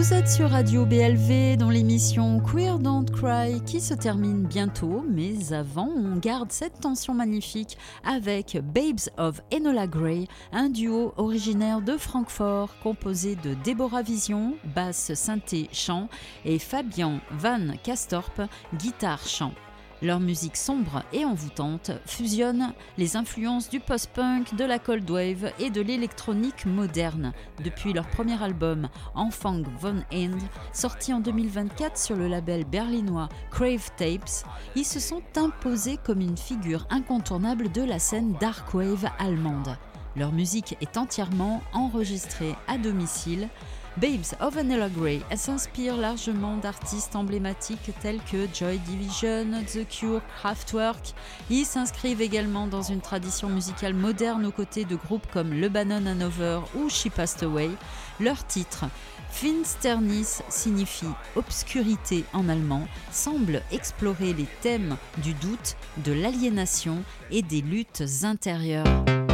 Vous êtes sur Radio BLV dans l'émission Queer Don't Cry qui se termine bientôt, mais avant on garde cette tension magnifique avec Babes of Enola Grey, un duo originaire de Francfort composé de Deborah Vision, basse, synthé, chant et Fabian Van Castorp, guitare, chant. Leur musique sombre et envoûtante fusionne les influences du post-punk, de la cold wave et de l'électronique moderne. Depuis leur premier album, Enfang von End, sorti en 2024 sur le label berlinois Crave Tapes, ils se sont imposés comme une figure incontournable de la scène dark wave allemande. Leur musique est entièrement enregistrée à domicile. Babes of Enola Grey s'inspire largement d'artistes emblématiques tels que Joy Division, The Cure, Kraftwerk. Ils s'inscrivent également dans une tradition musicale moderne aux côtés de groupes comme Lebanon Hanover ou She Passed Away. Leur titre, Finsternis, signifie obscurité en allemand, semble explorer les thèmes du doute, de l'aliénation et des luttes intérieures.